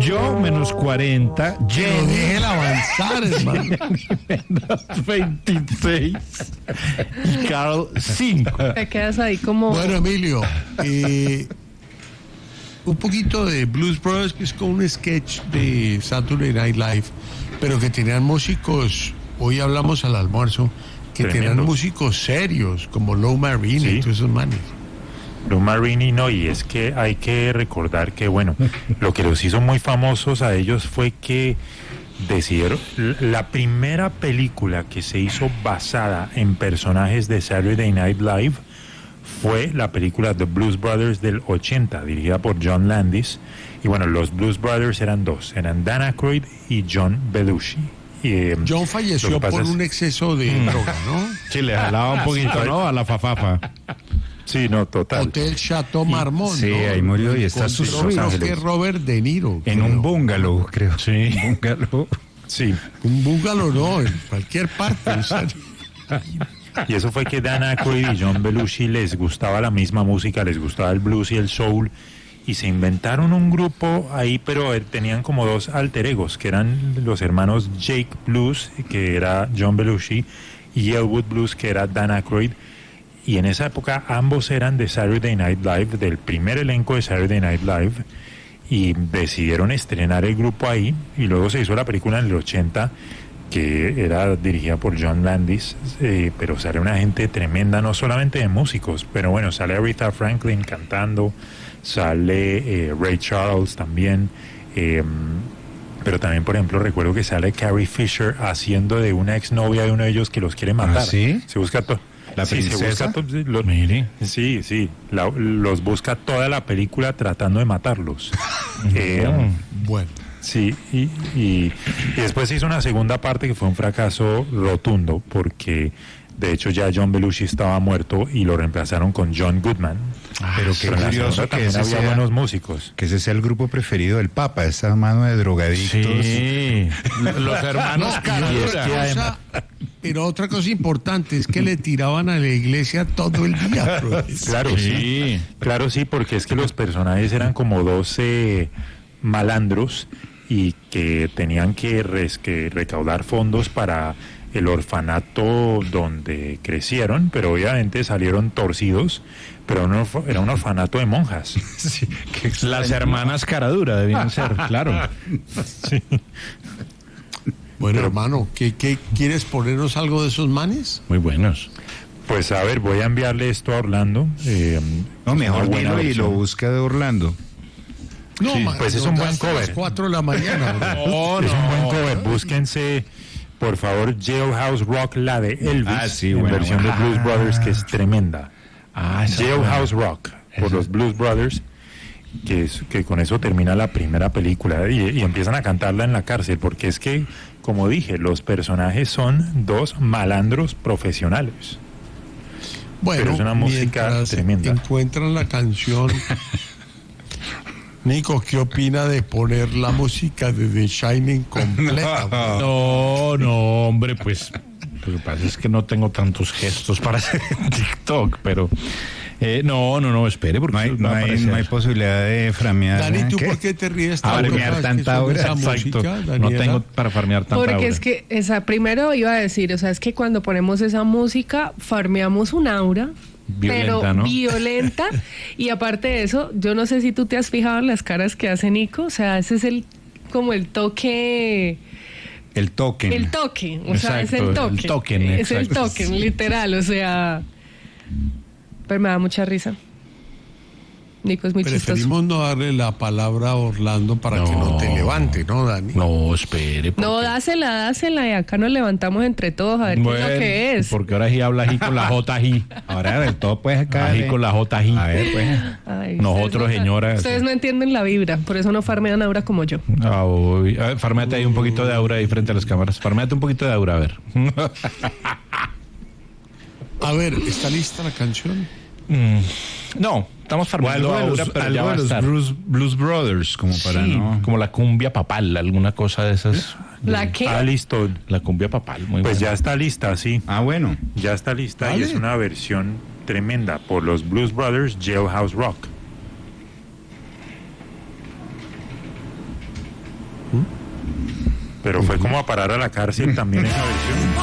Yo menos 40. Pero déjela avanzar, hermano. 26. Y Carl 5. Te quedas ahí como... Bueno, Emilio, un poquito de Blues Brothers, que es como un sketch de Saturday Night Live, pero que tenían músicos, hoy hablamos al almuerzo, que tenían músicos serios, como Lou Marini y todos esos manes. Lou Marini, no, y es que hay que recordar que, bueno, lo que los hizo muy famosos a ellos fue que decidieron, la primera película que se hizo basada en personajes de Saturday Night Live fue la película The Blues Brothers del 80, dirigida por John Landis. Y bueno, los Blues Brothers eran dos, eran Dan Aykroyd y John Belushi. John falleció por un exceso de droga, ¿no? Sí, le jalaba un poquito, ¿no? A la fafafa. Sí, no, total. Hotel Chateau Marmont. Sí, ¿no? ahí murió y está su creo que Robert De Niro. en un bungalow, creo. Sí. Un bungalow. Sí. Un bungalow no, en cualquier parte. O sea, Y eso fue que Dan Aykroyd y John Belushi les gustaba la misma música, les gustaba el blues y el soul, y se inventaron un grupo ahí, pero tenían como dos alter egos, que eran los hermanos Jake Blues, que era John Belushi, y Elwood Blues, que era Dan Aykroyd. Y en esa época ambos eran de Saturday Night Live, del primer elenco de Saturday Night Live, y decidieron estrenar el grupo ahí, y luego se hizo la película en el 80, que era dirigida por John Landis, pero sale una gente tremenda, no solamente de músicos, pero bueno, sale Aretha Franklin cantando, sale Ray Charles también, pero también, por ejemplo, recuerdo que sale Carrie Fisher haciendo de una exnovia de uno de ellos que los quiere matar. ¿Ah, sí? Se busca todo. ¿La princesa? Mire. Sí, los busca toda la película tratando de matarlos. bueno. Sí, y después se hizo una segunda parte que fue un fracaso rotundo, porque de hecho ya John Belushi estaba muerto y lo reemplazaron con John Goodman. Pero qué en la curioso segunda que también ese había sea, buenos músicos. que ese sea el grupo preferido del Papa, esa mano de drogadictos. Sí. Los hermanos Caradura. Pero otra cosa importante es que le tiraban a la iglesia todo el día. Claro, sí. Claro, sí, porque es que los personajes eran como 12 malandros y que tenían que recaudar fondos para el orfanato donde crecieron, pero obviamente salieron torcidos, pero era un orfanato de monjas. Sí, Las hermanas Caradura debían ser, claro. Sí. Bueno, hermano, ¿qué quieres ponernos algo de esos manes? Muy buenos. Pues a ver, voy a enviarle esto a Orlando. no, mejor una buena dilo y versión. lo busca de Orlando. No, Sí, pues es un buen hasta las cover. 4 de la mañana. ¿no? Es un buen cover. Búsquense, por favor, Jailhouse Rock, la de Elvis, Sí, en buena, versión buena. de Blues Brothers, que es tremenda. Esa Jailhouse Rock, por los Blues Brothers, que con eso termina la primera película y empiezan a cantarla en la cárcel, porque es que, como dije, los personajes son dos malandros profesionales. Bueno, Pero es una música mientras tremenda. encuentran la canción. Nico, ¿qué opina de poner la música de The Shining completa? No, hombre, pues lo que pasa es que no tengo tantos gestos para hacer en TikTok, pero no, espere, porque No hay posibilidad de framear. Dani, ¿tú ¿qué? por qué te ríes farmear tanta hora? Esa Exacto. música, No Daniela? tengo para farmear tanta Porque hora. es que primero iba a decir, o sea, es que cuando ponemos esa música, farmeamos un aura. Violenta, pero ¿no? violenta. Y aparte de eso, yo no sé si tú te has fijado en las caras que hace Nico. O sea, ese es como el toque. El token. El toque. O sea, es Exacto, el toque. el token, es el exacto. token, literal. O sea. Pero me da mucha risa. Nico es muy chistoso. Preferimos no darle la palabra a Orlando para que no te levante, ¿no, Dani? No, espere. No, dásela. Y acá nos levantamos entre todos a ver qué es lo que es. Porque ahora sí habla así con la JJ. Ahora del todo pues acá. Así con la JJ. A ver, pues. Ay, Nosotros, ustedes señora. Ustedes no entienden la vibra, por eso no farmean aura como yo. Farmeate ahí un poquito de aura ahí frente a las cámaras. Farmeate un poquito de aura, a ver. A ver, ¿está lista la canción? No, estamos O farmeando algo de aura, los, pero algo ya va de a los estar. Blues Brothers, como para Sí, no. como la cumbia papal, alguna cosa de esas. ¿La qué? Listo. La cumbia papal, muy Pues buena. ya está lista, sí. Ah, bueno. Ya está lista Vale. y es una versión tremenda por los Blues Brothers, Jailhouse Rock. Pero fue como a parar a la cárcel también esa versión.